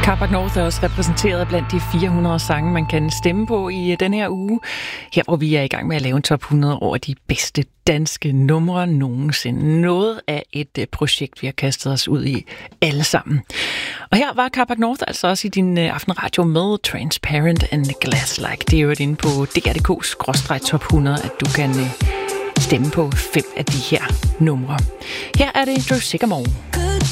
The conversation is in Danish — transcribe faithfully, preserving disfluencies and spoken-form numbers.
Carpac North er også repræsenteret blandt de fire hundrede sange, man kan stemme på i den her uge. Her hvor vi er i gang med at lave en top hundrede over de bedste danske numre nogensinde. Noget af et projekt, vi har kastet os ud i alle sammen. Og her var Carpac North altså også i din aftenradio med Transparent and Glass-like. Det er jo inde på d r punktum d k skråstreg top hundrede, at du kan stemme på fem af de her numre. Her er det Drew Sycamore.